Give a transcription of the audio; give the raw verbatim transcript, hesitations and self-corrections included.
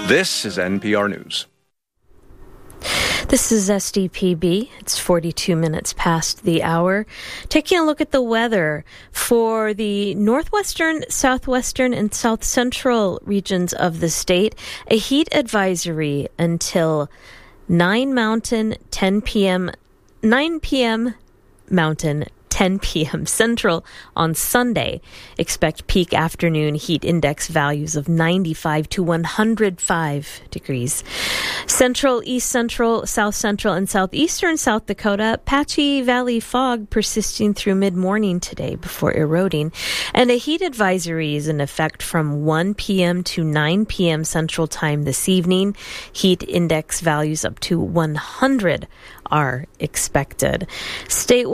This is N P R News. This is S D P B. It's forty-two minutes past the hour. Taking a look at the weather for the northwestern, southwestern, and south central regions of the state. A heat advisory until nine Mountain, ten p.m., nine p.m. Mountain, ten p.m. Central on Sunday. Expect peak afternoon heat index values of ninety-five to one hundred five degrees. Central, East Central, South Central, and Southeastern South Dakota, patchy valley fog persisting through mid-morning today before eroding. And a heat advisory is in effect from one p.m. to nine p.m. Central Time this evening. Heat index values up to one hundred are expected. Statewide